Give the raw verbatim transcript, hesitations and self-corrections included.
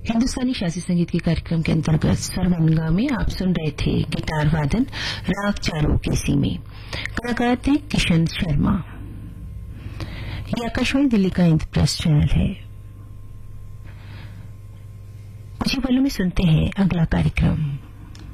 हिंदुस्तानी शास्त्रीय संगीत के कार्यक्रम के अंतर्गत सर्वमंगा में आप सुन रहे थे गिटार वादन राग चारों केसी में। कलाकार थे किशन शर्मा। ये आकाशवाणी दिल्ली का इंद्रप्रस्थ चैनल है। कुछ ही पलों में सुनते हैं अगला कार्यक्रम।